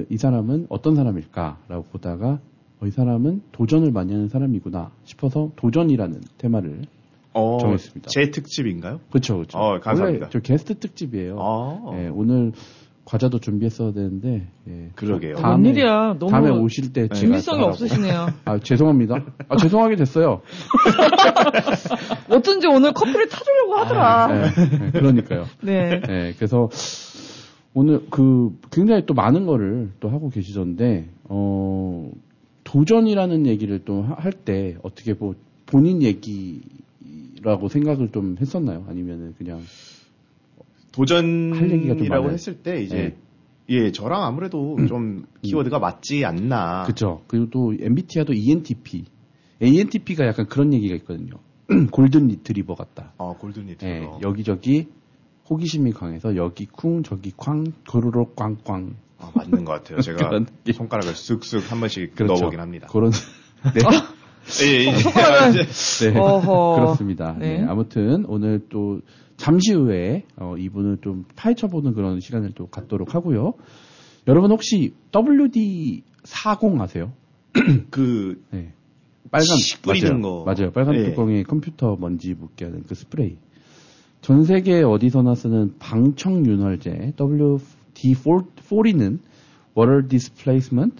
이 사람은 어떤 사람일까라고 보다가 이 사람은 도전을 많이 하는 사람이구나 싶어서 도전이라는 테마를 정했습니다. 제 특집인가요? 그렇죠. 감사합니다. 원래 저 게스트 특집이에요. 예, 오늘 과자도 준비했어야 되는데 그러게요. 웬일이야. 너무 다음에 오실 때 준비성이 없으시네요. 죄송합니다. 죄송하게 됐어요. 어쩐지 오늘 커피를 타주려고 하더라. 그러니까요. 네. 그래서 오늘 굉장히 또 많은 거를 또 하고 계시던데 도전이라는 얘기를 또 할 때 어떻게 본인 얘기라고 생각을 좀 했었나요? 아니면은 그냥 도전이라고 했을 때 이제 저랑 아무래도 좀 키워드가 맞지 않나. 그렇죠. 그리고 또 MBTI도 ENTP가 약간 그런 얘기가 있거든요. 골든 리트리버 같다. 골든 리트리버. 여기저기 호기심이 강해서 여기 쿵 저기 쾅 도로록 꽝꽝. 맞는 것 같아요. 제가 손가락을 쓱쓱 한 번씩 그렇죠. 넣어보긴 합니다. 그런. 손가락을. 그렇습니다. 아무튼 오늘 또 잠시 후에 이분을 좀 파헤쳐보는 그런 시간을 또 갖도록 하고요. 여러분 혹시 WD-40 아세요? 빨간 뿌리는 거. 맞아요. 빨간 뚜껑에 컴퓨터 먼지 묻게 하는 그 스프레이. 전 세계 어디서나 쓰는 방청윤활제 WD-40는 Water Displacement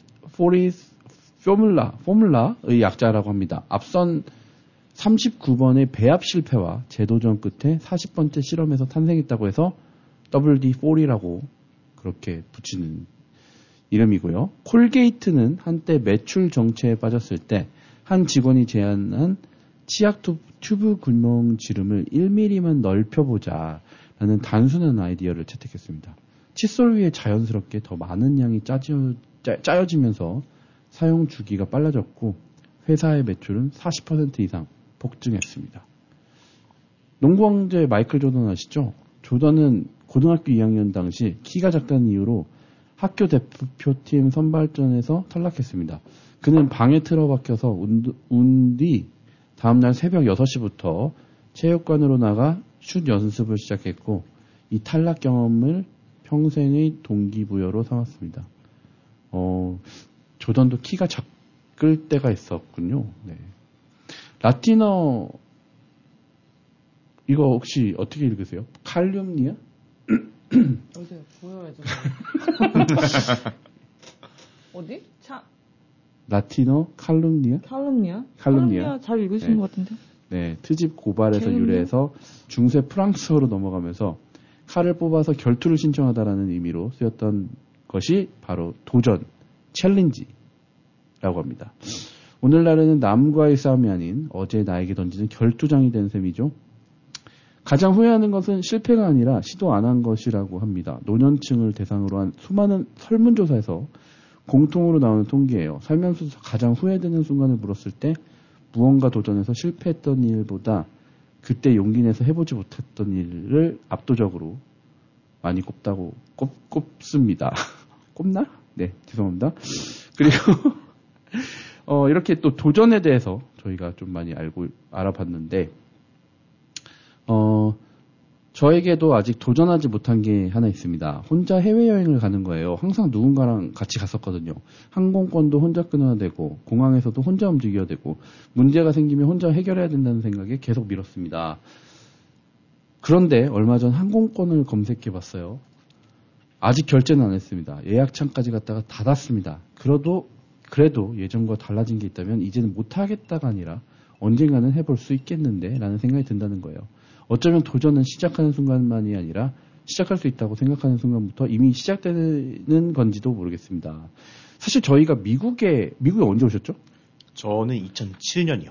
Formula의 약자라고 합니다. 앞선 39번의 배합 실패와 재도전 끝에 40번째 실험에서 탄생했다고 해서 WD-40이라고 그렇게 붙이는 이름이고요. 콜게이트는 한때 매출 정체에 빠졌을 때 한 직원이 제안한 치약 튜브 구멍 지름을 1mm만 넓혀보자 라는 단순한 아이디어를 채택했습니다. 칫솔 위에 자연스럽게 더 많은 양이 짜여지면서 사용 주기가 빨라졌고 회사의 매출은 40% 이상 폭증했습니다. 농구왕제 마이클 조던 아시죠? 조던은 고등학교 2학년 당시 키가 작다는 이유로 학교 대표팀 선발전에서 탈락했습니다. 그는 방에 틀어박혀서 운 뒤 다음날 새벽 6시부터 체육관으로 나가 슛 연습을 시작했고 이 탈락 경험을 평생의 동기부여로 삼았습니다. 조던도 키가 작을 때가 있었군요. 네. 라틴어 이거 혹시 어떻게 읽으세요? 칼륨니아? 어디요? 보여야죠. 어디? 라틴어 칼룸니아? 칼룸니아 잘 읽으신 것 같은데. 네, 트집 고발에서 유래해서 중세 프랑스어로 넘어가면서 칼을 뽑아서 결투를 신청하다라는 의미로 쓰였던 것이 바로 도전, 챌린지라고 합니다. 오늘날에는 남과의 싸움이 아닌 어제 나에게 던지는 결투장이 된 셈이죠. 가장 후회하는 것은 실패가 아니라 시도 안 한 것이라고 합니다. 노년층을 대상으로 한 수많은 설문조사에서 공통으로 나오는 통계예요. 살면서 가장 후회되는 순간을 물었을 때 무언가 도전해서 실패했던 일보다 그때 용기 내서 해보지 못했던 일을 압도적으로 많이 꼽습니다. 꼽나? 네, 죄송합니다. 그리고 이렇게 또 도전에 대해서 저희가 좀 많이 알아봤는데 저에게도 아직 도전하지 못한 게 하나 있습니다. 혼자 해외여행을 가는 거예요. 항상 누군가랑 같이 갔었거든요. 항공권도 혼자 끊어야 되고 공항에서도 혼자 움직여야 되고 문제가 생기면 혼자 해결해야 된다는 생각에 계속 미뤘습니다. 그런데 얼마 전 항공권을 검색해봤어요. 아직 결제는 안 했습니다. 예약창까지 갔다가 닫았습니다. 그래도 예전과 달라진 게 있다면 이제는 못하겠다가 아니라 언젠가는 해볼 수 있겠는데 라는 생각이 든다는 거예요. 어쩌면 도전은 시작하는 순간만이 아니라 시작할 수 있다고 생각하는 순간부터 이미 시작되는 건지도 모르겠습니다. 사실 저희가 미국에 언제 오셨죠? 저는 2007년이요.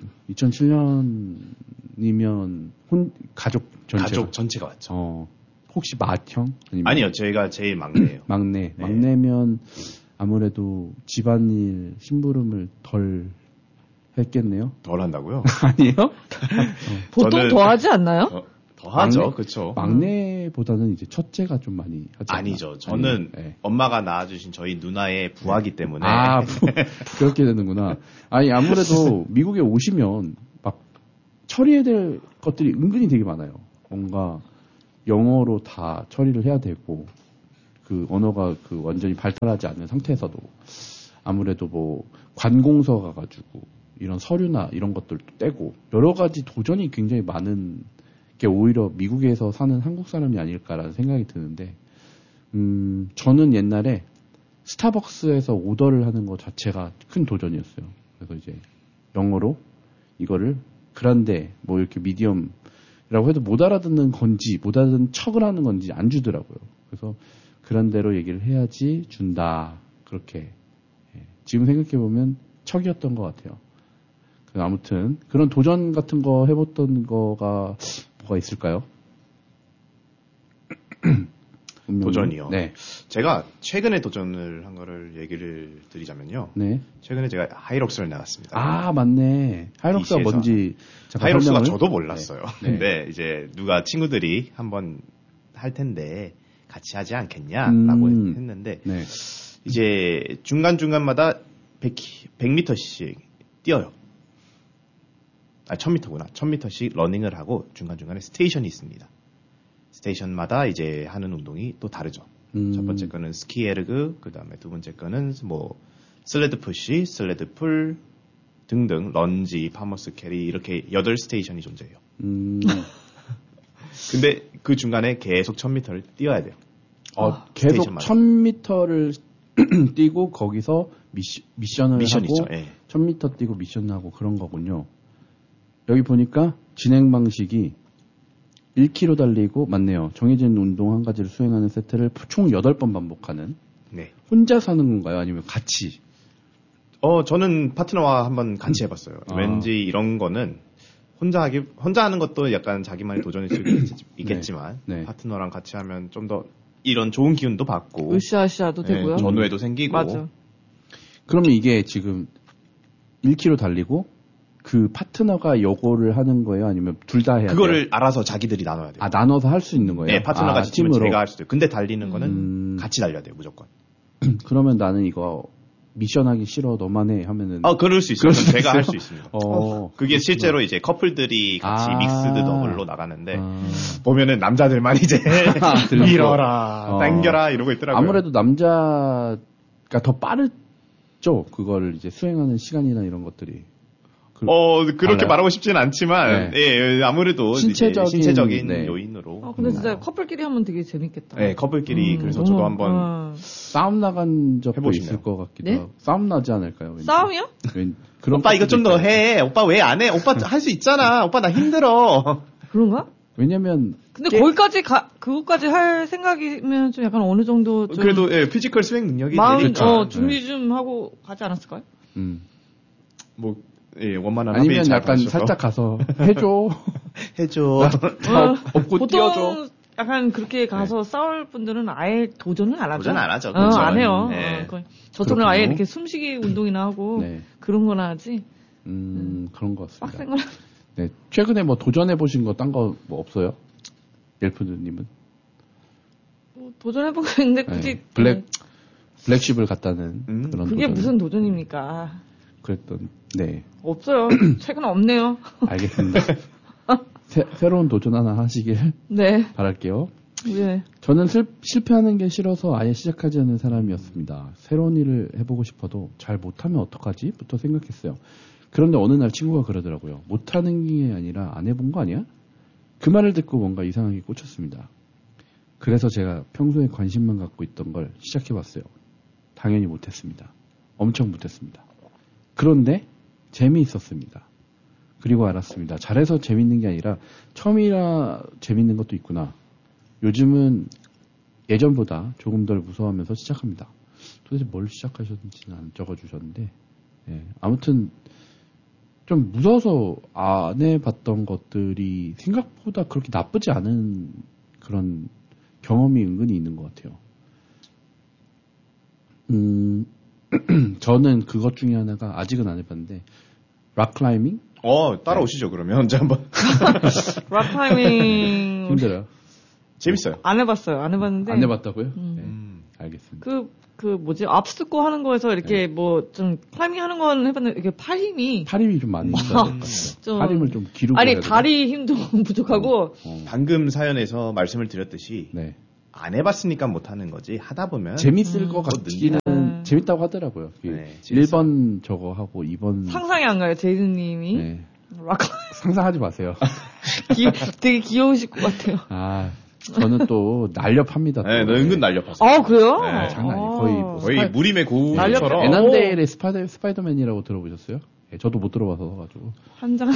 2007년이면 가족 전체가 왔죠. 혹시 맏형? 아니요, 저희가 제일 막내예요. 막내. 네. 막내면 아무래도 집안일 심부름을 덜 했겠네요. 덜 한다고요? 아니요. 보통 더 하지 않나요? 더 하죠, 그렇죠. 막내보다는 이제 첫째가 좀 많이 하죠. 아니죠. 저는 엄마가 낳아주신 저희 누나의 부하기 때문에. 그렇게 되는구나. 아니 아무래도 미국에 오시면 막 처리해야 될 것들이 은근히 되게 많아요. 뭔가 영어로 다 처리를 해야 되고 그 언어가 그 완전히 발달하지 않은 상태에서도 아무래도 뭐 관공서 가가지고 이런 서류나 이런 것들도 떼고 여러 가지 도전이 굉장히 많은 게 오히려 미국에서 사는 한국 사람이 아닐까라는 생각이 드는데, 저는 옛날에 스타벅스에서 오더를 하는 것 자체가 큰 도전이었어요. 그래서 이제 영어로 이거를 그란데 뭐 이렇게 미디엄이라고 해도 못 알아듣는 건지 못 알아듣는 척을 하는 건지 안 주더라고요. 그래서 그란데로 얘기를 해야지 준다. 그렇게 지금 생각해보면 척이었던 것 같아요. 아무튼 그런 도전 같은 거 해봤던 거가 뭐가 있을까요? 도전이요. 네. 제가 최근에 도전을 한 거를 얘기를 드리자면요. 네. 최근에 제가 하이록스를 나갔습니다. 아, 맞네. 하이록스가 뭔지 하이록스가 저도 몰랐어요. 네. 근데 이제 누가 친구들이 한번 할 텐데 같이 하지 않겠냐라고 했는데 네. 이제 중간중간마다 100m씩 뛰어요. 1000m구나. 1000m씩 러닝을 하고 중간중간에 스테이션이 있습니다. 스테이션마다 이제 하는 운동이 또 다르죠. 첫 번째 거는 스키 에르그, 그 다음에 두 번째 거는 뭐 슬레드 푸시, 슬레드 풀 등등, 런지, 파머스 캐리 이렇게 8스테이션이 존재해요. 근데 그 중간에 계속 1000m를 뛰어야 돼요. 계속 1000m를 뛰고 거기서 미션을 하고 있죠. 예. 1000m 뛰고 미션을 하고 그런 거군요. 여기 보니까 진행 방식이 1km 달리고 맞네요. 정해진 운동 한 가지를 수행하는 세트를 총 8번 반복하는. 네. 혼자 사는 건가요? 아니면 같이? 저는 파트너와 한번 같이 해봤어요. 왠지 이런 거는 혼자 하는 것도 약간 자기만의 도전일 수 있겠지만 네. 파트너랑 같이 하면 좀 더 이런 좋은 기운도 받고 으쌰으쌰도 되고요. 전후에도 생기고. 맞아. 그러면 이게 지금 1km 달리고 그 파트너가 요거를 하는 거예요? 아니면 둘 다 해야 돼요? 그거를 알아서 자기들이 나눠야 돼요. 나눠서 할 수 있는 거예요? 네, 파트너가 지치면 팀으로. 제가 할 수도 있고. 근데 달리는 거는 같이 달려야 돼요, 무조건. 그러면 나는 이거 미션 하기 싫어, 너만 해 하면은. 그럴 수 있어요. 제가 할 수 있습니다. 그게 실제로 이제 커플들이 같이 믹스드 더블로 나가는데, 보면은 남자들만 이제, 밀어라, 당겨라, 이러고 있더라고요. 아무래도 남자가 더 빠르죠? 그거를 이제 수행하는 시간이나 이런 것들이. 그렇게 말하고 싶지는 않지만, 예, 아무래도 신체적인 네. 요인으로. 근데 진짜 커플끼리 하면 되게 재밌겠다. 네, 커플끼리. 그래서 저도 한번 싸움 나간 적도 해보시네요. 있을 것 같기도 네? 하고. 싸움 나지 않을까요? 왠지. 싸움이요? 오빠 이거 좀 더 해. 오빠 왜 안 해? 오빠 할 수 있잖아. 오빠 나 힘들어. 그런가? 왜냐면. 근데 거기까지 그것까지 할 생각이면 좀 약간 어느 정도 좀. 그래도, 피지컬 수행 능력이 마음, 되니까. 준비 좀 하고 가지 않았을까요? 원만한 아니면 약간 살짝 가서 해줘. 업고 보통 뛰어줘. 약간 그렇게 가서 싸울 분들은 아예 도전을 안 하죠. 도전 안 하죠. 그렇죠. 안 해요. 네. 저처럼 아예 이렇게 숨쉬기 운동이나 하고 그런 거나 하지. 그런 것 같습니다. 빡센 거나. 네. 최근에 뭐 도전해보신 거 딴 거 뭐 없어요? 옐프드님은? 도전해본 거 있는데 굳이. 블랙쉽을 갔다는 그런 그게 도전. 무슨 도전입니까? 그랬던, 네. 없어요. 최근 없네요. 알겠습니다. 새로운 도전 하나 하시길 바랄게요. 네. 저는 실패하는 게 싫어서 아예 시작하지 않는 사람이었습니다. 새로운 일을 해보고 싶어도 잘 못하면 어떡하지? 부터 생각했어요. 그런데 어느 날 친구가 그러더라고요. 못하는 게 아니라 안 해본 거 아니야? 그 말을 듣고 뭔가 이상하게 꽂혔습니다. 그래서 제가 평소에 관심만 갖고 있던 걸 시작해봤어요. 당연히 못했습니다. 엄청 못했습니다. 그런데 재미있었습니다. 그리고 알았습니다. 잘해서 재밌는 게 아니라 처음이라 재밌는 것도 있구나. 요즘은 예전보다 조금 덜 무서워하면서 시작합니다. 도대체 뭘 시작하셨는지는 안 적어주셨는데 아무튼 좀 무서워서 안 해봤던 것들이 생각보다 그렇게 나쁘지 않은 그런 경험이 은근히 있는 것 같아요. 저는 그것 중에 하나가 아직은 안 해봤는데 락 클라이밍? 따라오시죠 그러면 언제 한번. 락 클라이밍 힘들어요. 재밌어요. 안 해봤어요. 안 해봤는데. 안 해봤다고요? 네. 알겠습니다. 앞쓰고 하는 거에서 이렇게 뭐 좀 클라이밍 하는 건 해봤는데 이게 팔 힘이 좀 많이 있어야 될 것 같아요. 팔 힘을 좀 기르고. 아니 다리 힘도 부족하고. 방금 사연에서 말씀을 드렸듯이 안 해봤으니까 못하는 거지. 하다 보면 재밌을 것 같기는 재밌다고 하더라고요. 네, 1번 저거 하고 2번 상상이 안 가요. 제이슨님이 네. 락커 상상하지 마세요. 되게 귀여우실 것 같아요. 아 저는 또 날렵합니다. 네, 은근 날렵하세요. 그래요? 네. 장난 아니에요. 거의 무림의 고우처럼. 에난데일의 스파이더맨이라고 들어보셨어요? 네, 저도 못 들어봐서 가지고. 한장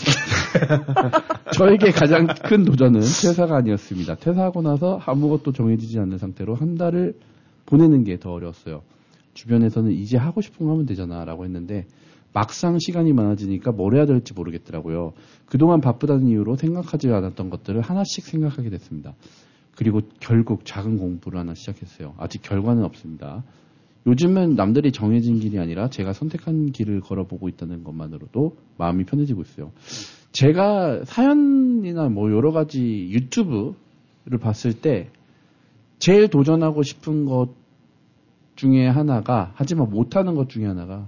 저에게 가장 큰 도전은 퇴사가 아니었습니다. 퇴사하고 나서 아무것도 정해지지 않는 상태로 한 달을 보내는 게 더 어려웠어요. 주변에서는 이제 하고 싶은 거 하면 되잖아 라고 했는데 막상 시간이 많아지니까 뭘 해야 될지 모르겠더라고요. 그동안 바쁘다는 이유로 생각하지 않았던 것들을 하나씩 생각하게 됐습니다. 그리고 결국 작은 공부를 하나 시작했어요. 아직 결과는 없습니다. 요즘은 남들이 정해진 길이 아니라 제가 선택한 길을 걸어보고 있다는 것만으로도 마음이 편해지고 있어요. 제가 사연이나 뭐 여러 가지 유튜브를 봤을 때 제일 도전하고 싶은 것 중에 하나가, 하지만 못하는 것 중에 하나가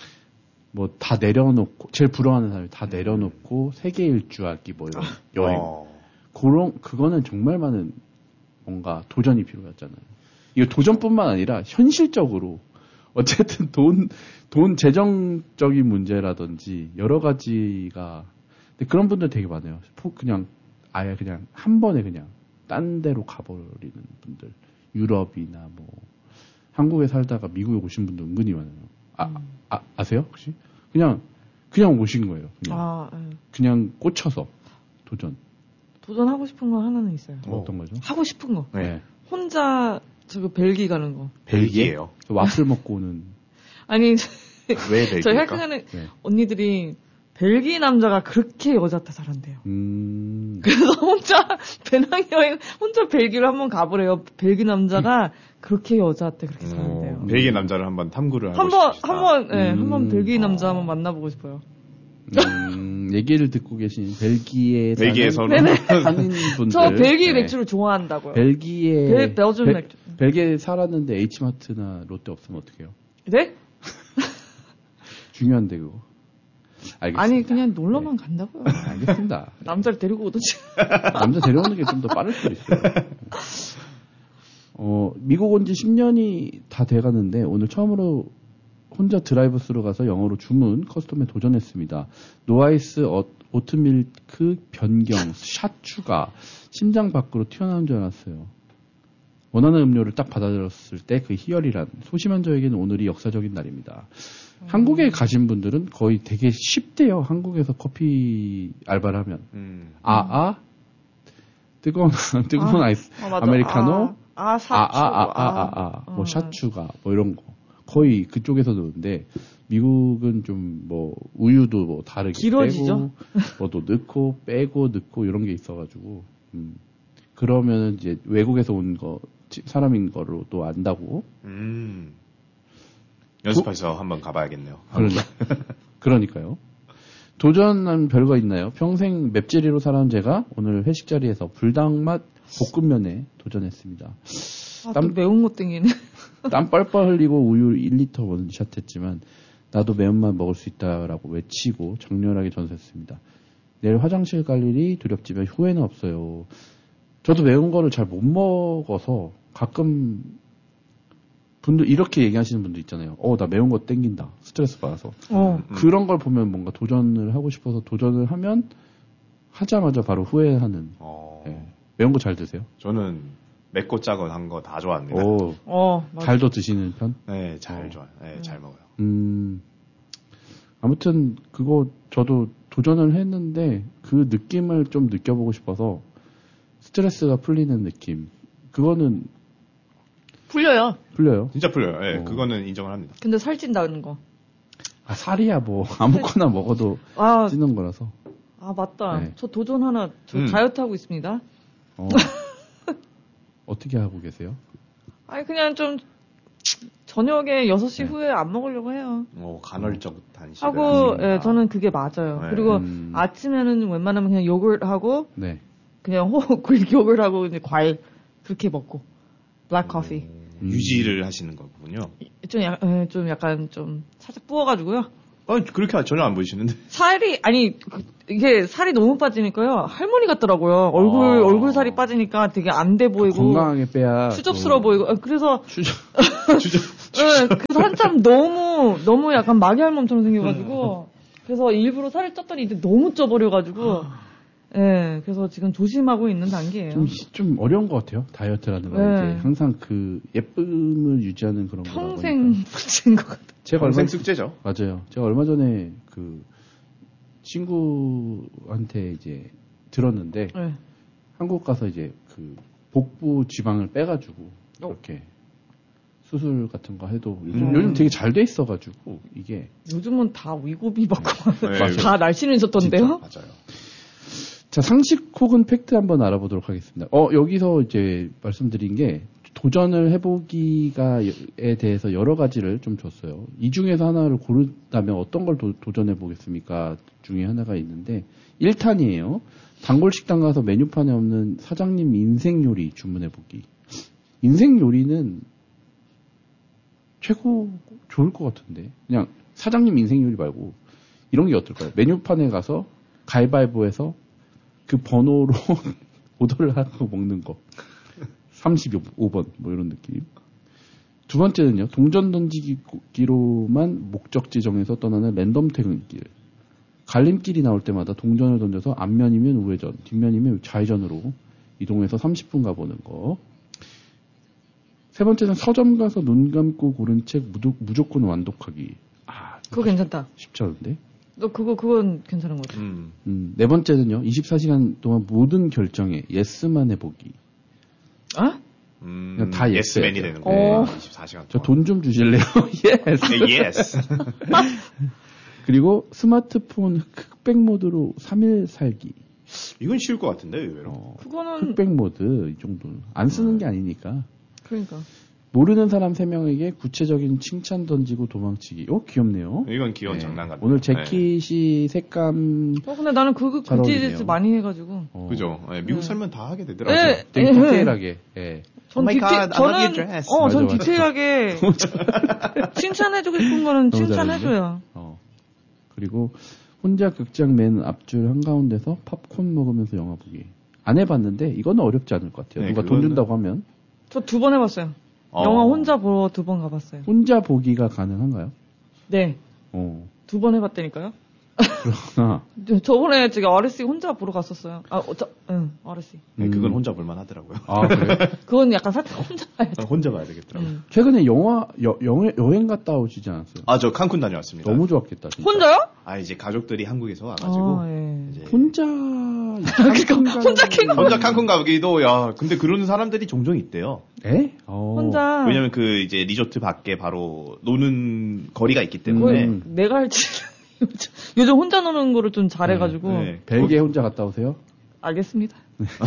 뭐 다 내려놓고, 제일 부러워하는 사람이 다 내려놓고 세계 일주하기 뭐 이런 여행. 그거는 정말 많은 뭔가 도전이 필요했잖아요. 이거 도전뿐만 아니라 현실적으로 어쨌든 돈 재정적인 문제라든지 여러 가지가 근데 그런 분들 되게 많아요. 그냥 아예 그냥 한 번에 그냥 딴 데로 가버리는 분들. 유럽이나 뭐 한국에 살다가 미국에 오신 분들 은근히 많아요. 아세요 혹시? 그냥 오신 거예요. 그냥 꽂혀서 도전하고 싶은 거 하나는 있어요. 어떤 거죠? 하고 싶은 거. 네. 혼자 저기 벨기 가는 거. 벨기에요? 와플 먹고 오는. 아니 왜 벨기에일까? 저희 학교가는 언니들이 벨기 남자가 그렇게 여자한테 잘한대요. 그래서 혼자 배낭여행 혼자 벨기를 한번 가보래요. 벨기 남자가 그렇게 여자한테 그렇게 잘한대요. 벨기 남자를 한번 탐구를 하고 싶다. 한번 벨기 남자 한번 만나보고 싶어요. 얘기를 듣고 계신 벨기에 벨기에서는 산인분들. 저 벨기 맥주를 좋아한다고요. 벨기에 벨gium 맥주. 벨기에 살았는데 H마트나 롯데 없으면 어떡해요? 네? 중요한데 그거. 알겠습니다. 아니 그냥 놀러만 간다고요. 알겠습니다. 남자를 데리고 오든지. 남자 데려오는 게 좀 더 빠를 수도 있어요. 미국 온 지 10년이 다 돼가는데 오늘 처음으로 혼자 드라이브스루 가서 영어로 주문 커스텀에 도전했습니다. 노아이스 오트밀크 변경 샷 추가 심장 밖으로 튀어나온 줄 알았어요. 원하는 음료를 딱 받아들였을 때 그 희열이란 소심한 저에게는 오늘이 역사적인 날입니다. 한국에 가신 분들은 거의 되게 쉽대요. 한국에서 커피 알바를 하면 뜨거운 아이스 아메리카노 뭐 샷추가 뭐 이런 거 거의 그쪽에서 넣는데 미국은 좀 뭐 우유도 뭐 다르게 길어지죠? 빼고 뭐도 넣고 빼고 넣고 이런 게 있어가지고 그러면 이제 외국에서 온 거 사람인 거로 또 안다고. 연습해서 한번 가봐야겠네요. 그러니까요. 도전한 별거 있나요? 평생 맵찔이로 살아온 제가 오늘 회식 자리에서 불닭맛 볶음면에 도전했습니다. 또 매운 거 땡기네. 땀 뻘뻘 흘리고 우유 1리터 원샷 했지만 나도 매운맛 먹을 수 있다라고 외치고 정렬하게 전수했습니다. 내일 화장실 갈 일이 두렵지만 후회는 없어요. 저도 매운 거를 잘 못 먹어서 가끔 분들 이렇게 얘기하시는 분들 있잖아요. 나 매운 거 땡긴다. 스트레스 받아서. 그런 걸 보면 뭔가 도전을 하고 싶어서 도전을 하면 하자마자 바로 후회하는. 네. 매운 거 잘 드세요? 저는 맵고 짜고 한 거 다 좋아합니다. 잘도 드시는 편? 네, 잘 좋아요. 네, 잘 먹어요. 아무튼 그거 저도 도전을 했는데 그 느낌을 좀 느껴보고 싶어서 스트레스가 풀리는 느낌. 그거는 풀려요. 진짜 풀려요. 네, 그거는 인정을 합니다. 근데 살찐다는 거. 살이야 뭐 아무거나 먹어도 찌는 거라서. 맞다. 네. 저 도전 하나. 저 다이어트 하고 있습니다. 어떻게 하고 계세요? 아니 그냥 좀 저녁에 6시 후에 안 먹으려고 해요. 간헐적 단식을 하고 저는 그게 맞아요. 네. 그리고 아침에는 웬만하면 그냥 요구르트 하고 그냥 그릭 요구르트 하고 이제 과일 그렇게 먹고 블랙 커피 유지를 하시는 거군요. 좀 약간 좀 살짝 부어가지고요. 그렇게 전혀 안 보이시는데. 이게 살이 너무 빠지니까요. 할머니 같더라고요. 얼굴 살이 빠지니까 되게 안 돼 보이고. 건강하게 빼야. 추접스러워 보이고. 그래서. 그래서 한참 너무 약간 마귀 할멈처럼 생겨가지고. 그래서 일부러 살을 쪘더니 이제 너무 쪄버려가지고. 예, 그래서 지금 조심하고 있는 단계예요. 좀 어려운 것 같아요. 다이어트라는 건 이제 항상 그 예쁨을 유지하는 그런 거. 평생 붙인 것 같아요. 평생 숙제죠. 맞아요. 제가 얼마 전에 그 친구한테 이제 들었는데 한국 가서 이제 그 복부 지방을 빼가지고 이렇게 수술 같은 거 해도 요즘 되게 잘 돼 있어가지고 이게 요즘은 다 위고비 받고 다 날씬해 있었던데요. 맞아요. 자, 상식 혹은 팩트 한번 알아보도록 하겠습니다. 여기서 이제 말씀드린 게 도전을 해보기가에 대해서 여러 가지를 좀 줬어요. 이 중에서 하나를 고른다면 어떤 걸 도전해 보겠습니까? 중에 하나가 있는데 1탄이에요. 단골 식당 가서 메뉴판에 없는 사장님 인생 요리 주문해 보기. 인생 요리는 최고 좋을 것 같은데 그냥 사장님 인생 요리 말고 이런 게 어떨까요? 메뉴판에 가서 가위바위보해서 그 번호로 오더를 하고 먹는 거. 35번, 뭐 이런 느낌. 두 번째는요, 동전 던지기로만 목적지 정해서 떠나는 랜덤 퇴근길. 갈림길이 나올 때마다 동전을 던져서 앞면이면 우회전, 뒷면이면 좌회전으로 이동해서 30분 가보는 거. 세 번째는 서점 가서 눈 감고 고른 책 무조건 완독하기. 그거 괜찮다. 쉽지 않은데? 그건 괜찮은 것 같아. 네 번째는요, 24시간 동안 모든 결정에 예스만 해보기. 그냥 다 예스맨이 되는 거예요. 24시간 동안. 저 돈 좀 주실래요? 예스. 그리고 스마트폰 흑백 모드로 3일 살기. 이건 쉬울 것 같은데, 의외로. 그거는. 흑백 모드, 이 정도는. 안 쓰는 게 아니니까. 그러니까. 모르는 사람 3명에게 구체적인 칭찬 던지고 도망치기. 귀엽네요. 이건 귀여운 장난 같아요. 오늘 재킷이 색감. 근데 나는 그거 굿즈 많이 해가지고. 그죠. 미국 살면 다 하게 되더라고요. 되게 디테일하게. 전 디테일하게 칭찬해주고 싶은 거는 칭찬해줘요. 그리고 혼자 극장 맨 앞줄 한가운데서 팝콘 먹으면서 영화 보기. 안 해봤는데 이거는 어렵지 않을 것 같아요. 누가 돈 준다고 하면. 저 2번 해봤어요. 영화 혼자 보러 2번 가봤어요. 혼자 보기가 가능한가요? 네. 2번 해봤다니까요. 그렇구나. 저번에 제가 RSC 혼자 보러 갔었어요. RSC. 네, 그건 혼자 볼만 하더라고요. 그래? 그건 약간 살짝 혼자 봐야죠. 혼자 봐야 되겠더라고요. 최근에 여행 갔다 오시지 않았어요? 저 칸쿤 다녀왔습니다. 너무 좋았겠다. 진짜. 혼자요? 이제 가족들이 한국에서 와가지고. 이제 혼자. 혼자 칸쿤 가기도, 근데 그런 사람들이 종종 있대요. 혼자. 왜냐면 이제 리조트 밖에 바로 노는 거리가 있기 때문에. 내가 할지. 요즘 혼자 노는 거를 좀 잘해가지고. 벨기에 혼자 갔다 오세요? 알겠습니다.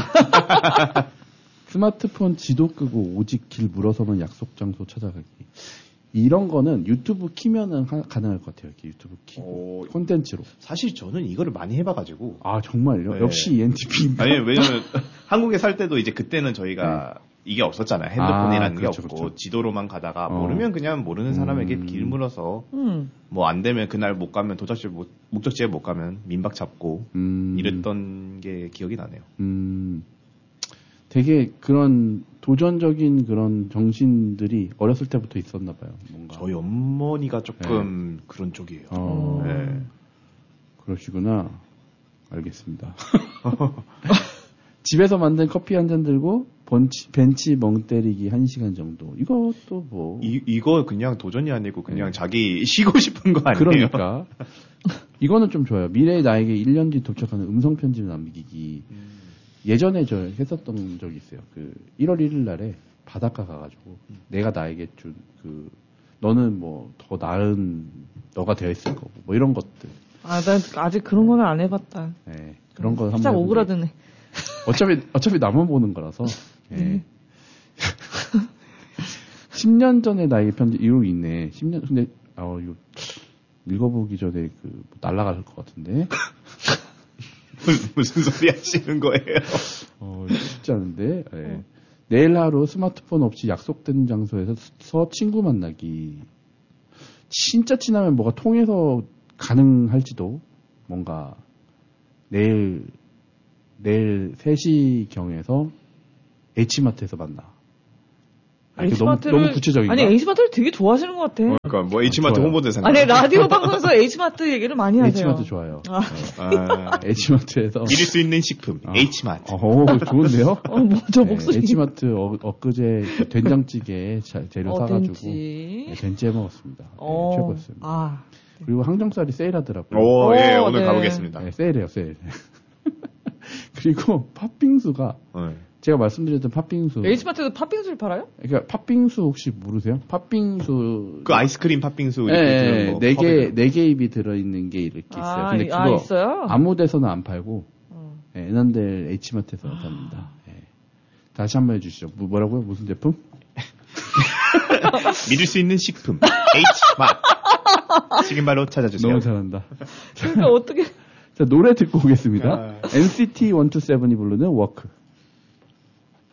스마트폰 지도 끄고 오직 길 물어서면 약속 장소 찾아가기. 이런 거는 유튜브 키면은 가능할 것 같아요. 이렇게 유튜브 키고 콘텐츠로. 사실 저는 이거를 많이 해봐가지고. 정말요? 네. 역시 ENTP. 왜냐면 한국에 살 때도 이제 그때는 저희가 이게 없었잖아요. 핸드폰이라는 게 없고 그렇죠. 지도로만 가다가 모르면 그냥 모르는 사람에게 길 물어서 뭐 안 되면 그날 못 가면 목적지에 못 가면 민박 잡고 이랬던 게 기억이 나네요. 되게 그런 도전적인 그런 정신들이 어렸을 때부터 있었나 봐요. 뭔가. 저희 어머니가 조금 그런 쪽이에요. 그러시구나. 알겠습니다. 집에서 만든 커피 한 잔 들고 벤치 멍 때리기 1시간 정도. 이것도 뭐. 이거 그냥 도전이 아니고 그냥 자기 쉬고 싶은 거 아니에요? 그러니까. 이거는 좀 좋아요. 미래의 나에게 1년 뒤 도착하는 음성 편지를 남기기. 예전에 저 했었던 적이 있어요. 1월 1일 날에 바닷가 가가지고 내가 나에게 준 너는 뭐 더 나은 너가 되어 있을 거고 뭐 이런 것들. 나 아직 그런 거는 안 해봤다. 네, 그런 거 한번. 살짝 오그라드네. 어차피 나만 보는 거라서. 네. 10년 전에 나에게 편지 이러고 있네. 10년 근데 이거 읽어보기 전에 날아갈 것 같은데. 무슨 소리 하시는 거예요? 쉽지 않은데. 네. 내일 하루 스마트폰 없이 약속된 장소에서 친구 만나기. 진짜 친하면 뭐가 통해서 가능할지도 뭔가 내일 3시경에서 H마트에서 만나. 너무 구체적인가? 아니, H마트를 되게 좋아하시는 것 같아. 그러니까 뭐 H마트 홍보대사인가? 아니, 라디오 방송에서 H마트 얘기를 많이 하세요. H마트 좋아요. H마트에서 믿을 수 있는 식품 H마트. 좋은데요? 저 목소리. H마트 엊그제 된장찌개 재료 사가지고 된찌 해 먹었습니다. 최고였습니다. 그리고 항정살이 세일하더라고요. 오늘 가보겠습니다. 네, 세일해요, 세일. 그리고 팥빙수가 제가 말씀드렸던 팥빙수. H마트에도 팥빙수를 팔아요? 그러니까 팥빙수 혹시 모르세요? 팥빙수. 그 아이스크림 팥빙수. 네, 네 개 입이 들어있는 게 이렇게 있어요. 근데 그거 있어요? 아무 데서는 안 팔고, 애난델 H마트에서 팝니다. 다시 한번 해주시죠. 뭐라고요? 무슨 제품? 믿을 수 있는 식품. H마트. 지금 바로 찾아주세요. 너무 잘한다. 그러니까 어떻게. 자, 노래 듣고 오겠습니다. NCT 127이 부르는 워크.